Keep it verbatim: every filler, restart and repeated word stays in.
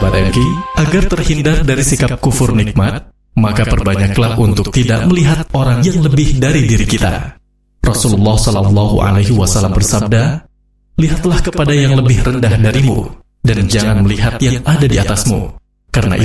sahabat M K, agar terhindar dari sikap kufur nikmat, maka perbanyaklah untuk tidak melihat orang yang lebih dari diri kita. Rasulullah Shallallahu Alaihi Wasallam bersabda, lihatlah kepada yang lebih rendah darimu dan jangan melihat yang ada di atasmu, karena